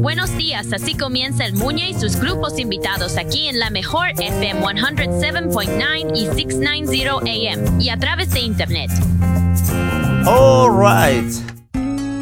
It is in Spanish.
Buenos días, así comienza el Muñe y sus grupos invitados aquí en la mejor FM 107.9 y 690 AM y a través de internet. All right.